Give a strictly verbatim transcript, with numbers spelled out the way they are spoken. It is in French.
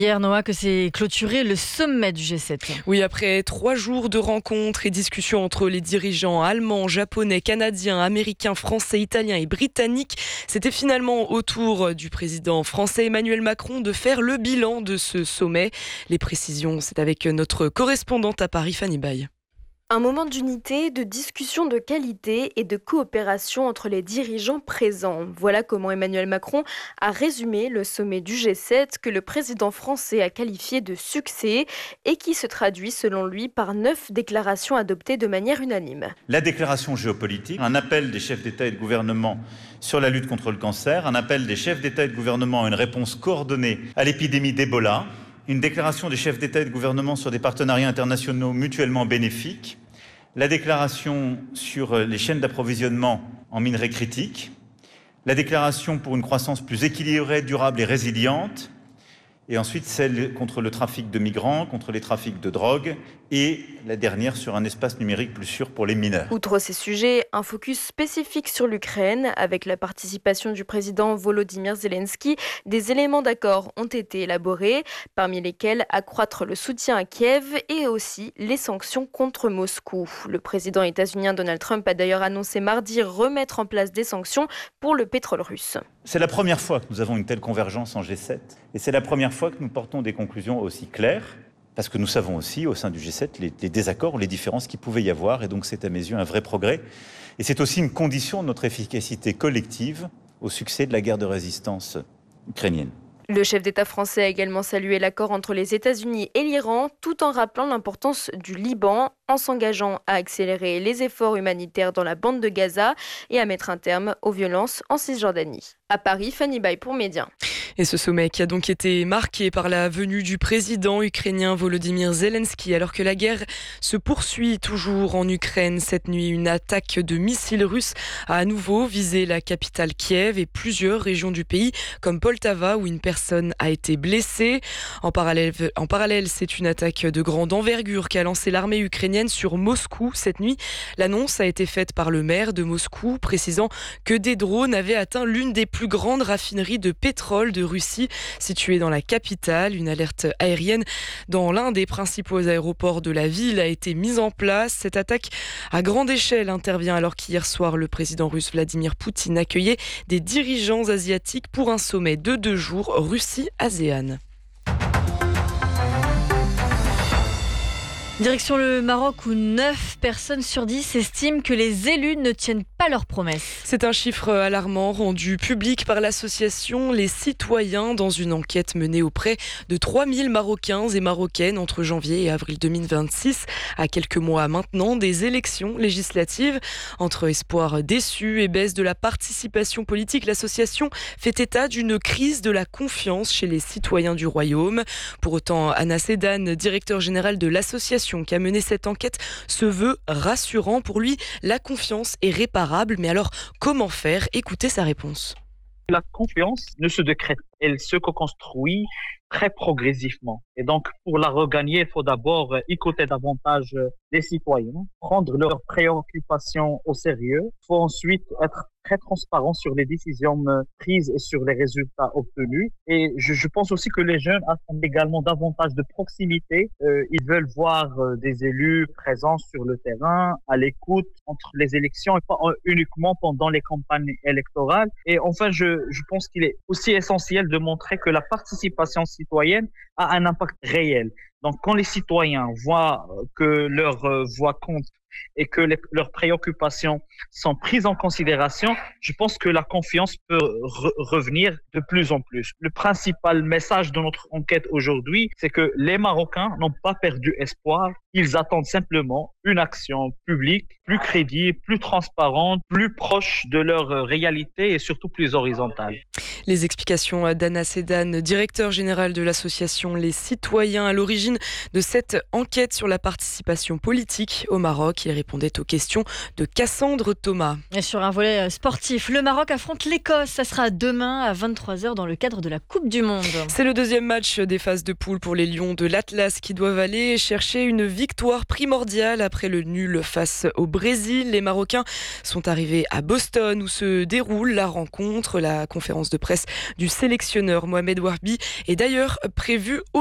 Hier, Noah, que s'est clôturé le sommet du G sept. Oui, après trois jours de rencontres et discussions entre les dirigeants allemands, japonais, canadiens, américains, français, italiens et britanniques, c'était finalement au tour du président français Emmanuel Macron de faire le bilan de ce sommet. Les précisions, c'est avec notre correspondante à Paris, Fanny Baye. Un moment d'unité, de discussion de qualité et de coopération entre les dirigeants présents. Voilà comment Emmanuel Macron a résumé le sommet du G sept que le président français a qualifié de succès et qui se traduit selon lui par neuf déclarations adoptées de manière unanime. La déclaration géopolitique, un appel des chefs d'État et de gouvernement sur la lutte contre le cancer, un appel des chefs d'État et de gouvernement à une réponse coordonnée à l'épidémie d'Ebola, une déclaration des chefs d'État et de gouvernement sur des partenariats internationaux mutuellement bénéfiques, la déclaration sur les chaînes d'approvisionnement en minerais critiques, la déclaration pour une croissance plus équilibrée, durable et résiliente, et ensuite celle contre le trafic de migrants, contre les trafics de drogue, et la dernière sur un espace numérique plus sûr pour les mineurs. Outre ces sujets, un focus spécifique sur l'Ukraine, avec la participation du président Volodymyr Zelensky, des éléments d'accord ont été élaborés, parmi lesquels accroître le soutien à Kiev et aussi les sanctions contre Moscou. Le président états-unien Donald Trump a d'ailleurs annoncé mardi remettre en place des sanctions pour le pétrole russe. C'est la première fois que nous avons une telle convergence en G sept, et c'est la première fois que nous portons des conclusions aussi claires, parce que nous savons aussi, au sein du G sept, les, les désaccords, les différences qu'il pouvait y avoir, et donc c'est à mes yeux un vrai progrès. Et c'est aussi une condition de notre efficacité collective au succès de la guerre de résistance ukrainienne. Le chef d'État français a également salué l'accord entre les États-Unis et l'Iran, tout en rappelant l'importance du Liban, en s'engageant à accélérer les efforts humanitaires dans la bande de Gaza et à mettre un terme aux violences en Cisjordanie. À Paris, Fanny Baye pour Média. Et ce sommet qui a donc été marqué par la venue du président ukrainien Volodymyr Zelensky, alors que la guerre se poursuit toujours en Ukraine. Cette nuit, une attaque de missiles russes a à nouveau visé la capitale Kiev et plusieurs régions du pays, comme Poltava, où une personne a été blessée. En parallèle, en parallèle, c'est une attaque de grande envergure qu'a lancée l'armée ukrainienne sur Moscou cette nuit. L'annonce a été faite par le maire de Moscou, précisant que des drones avaient atteint l'une des plus grandes raffineries de pétrole de Russie, située dans la capitale. Une alerte aérienne dans l'un des principaux aéroports de la ville a été mise en place. Cette attaque à grande échelle intervient alors qu'hier soir, le président russe Vladimir Poutine accueillait des dirigeants asiatiques pour un sommet de deux jours Russie-ASEAN. Direction le Maroc où neuf personnes sur dix estiment que les élus ne tiennent pas leurs promesses. C'est un chiffre alarmant rendu public par l'association Les Citoyens dans une enquête menée auprès de trois mille Marocains et Marocaines entre janvier et avril deux mille vingt-six, à quelques mois maintenant des élections législatives. Entre espoirs déçus et baisse de la participation politique, l'association fait état d'une crise de la confiance chez les citoyens du royaume. Pour autant, Anna Sedan, directeur général de l'association qui a mené cette enquête, se veut rassurant. Pour lui, la confiance est réparable. Mais alors, comment faire ? Écoutez sa réponse. La confiance ne se décrète, elle se co-construit très progressivement. Et donc, pour la regagner, il faut d'abord écouter davantage les citoyens, prendre leurs préoccupations au sérieux. Il faut ensuite être très transparent sur les décisions prises et sur les résultats obtenus. Et je, je pense aussi que les jeunes attendent également davantage de proximité. Euh, ils veulent voir euh, des élus présents sur le terrain, à l'écoute entre les élections et pas uniquement pendant les campagnes électorales. Et enfin, je, je pense qu'il est aussi essentiel de montrer que la participation citoyenne a un impact réel. Donc, quand les citoyens voient que leur euh, voix compte et que les, leurs préoccupations sont prises en considération, je pense que la confiance peut re- revenir de plus en plus. Le principal message de notre enquête aujourd'hui, c'est que les Marocains n'ont pas perdu espoir. Ils attendent simplement une action publique plus crédible, plus transparente, plus proche de leur réalité et surtout plus horizontale. Les explications d'Anna Sedan, directeur général de l'association Les Citoyens, à l'origine de cette enquête sur la participation politique au Maroc. qu'il répondait aux questions de Cassandre Thomas. Et sur un volet sportif, le Maroc affronte l'Écosse. Ça sera demain à vingt-trois heures dans le cadre de la Coupe du Monde. C'est le deuxième match des phases de poule pour les Lions de l'Atlas qui doivent aller chercher une victoire primordiale après le nul face au Brésil. Les Marocains sont arrivés à Boston où se déroule la rencontre. La conférence de presse du sélectionneur Mohamed Wahbi est d'ailleurs prévue